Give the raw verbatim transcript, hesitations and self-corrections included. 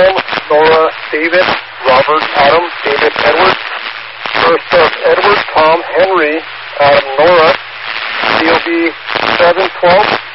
Adam, Nora, David, Robert, Adam, David, Edward. First of Edward, Tom, Henry, Adam, Nora. C O B seven twelve.